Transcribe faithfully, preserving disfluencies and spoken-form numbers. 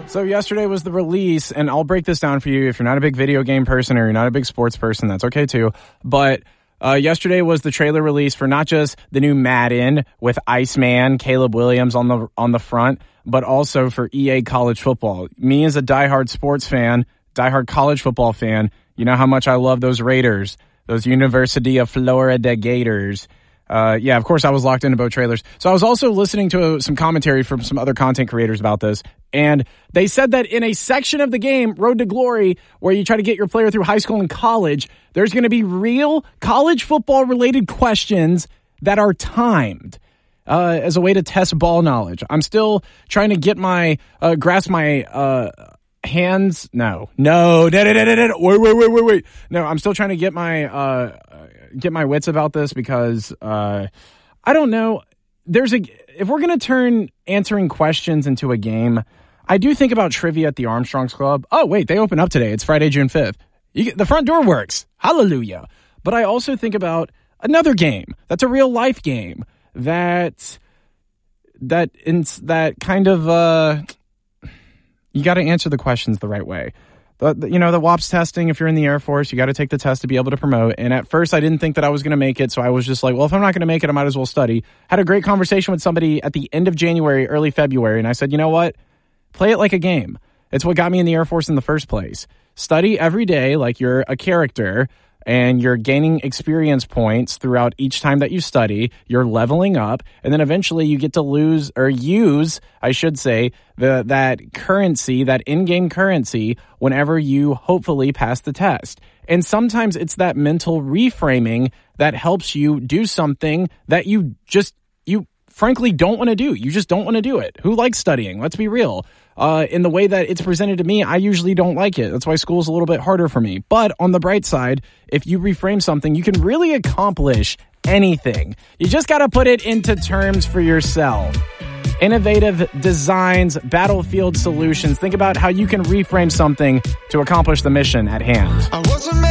So yesterday was the release, and I'll break this down for you. If you're not a big video game person or you're not a big sports person, that's okay too. But uh, yesterday was the trailer release for not just the new Madden with Iceman, Caleb Williams on the on the front, but also for E A College Football. Me as a diehard sports fan, diehard college football fan, you know how much I love those Raiders, those University of Florida Gators. Uh, yeah, of course, I was locked into both trailers. So I was also listening to some commentary from some other content creators about this, and they said that in a section of the game, Road to Glory, where you try to get your player through high school and college, there's going to be real college football-related questions that are timed uh, as a way to test ball knowledge. I'm still trying to get my, uh, grasp my... Uh, hands no no no no no no no wait wait wait wait wait no I'm still trying to get my uh get my wits about this because uh I don't know, there's a if we're gonna turn answering questions into a game, I do think about trivia at the Armstrong's Club. Oh wait, they open up today. It's Friday, June fifth. You get, the front door works, hallelujah. But I also think about another game that's a real life game that that in that kind of uh you got to answer the questions the right way. The, the, you know, the W A P S testing, if you're in the Air Force, you got to take the test to be able to promote. And at first, I didn't think that I was going to make it, so I was just like, well, if I'm not going to make it, I might as well study. Had a great conversation with somebody at the end of January, early February, and I said, you know what? Play it like a game. It's what got me in the Air Force in the first place. Study every day like you're a character, and you're gaining experience points throughout each time that you study. You're leveling up, and then eventually you get to lose or use, I should say, the that currency, that in-game currency, whenever you hopefully pass the test. And sometimes it's that mental reframing that helps you do something that you just, you frankly don't want to do. You just don't want to do it. Who likes studying? Let's be real. Uh, in the way that it's presented to me, I usually don't like it. That's why school's a little bit harder for me. But on the bright side, if you reframe something, you can really accomplish anything. You just got to put it into terms for yourself. Innovative designs, battlefield solutions. Think about how you can reframe something to accomplish the mission at hand. I wasn't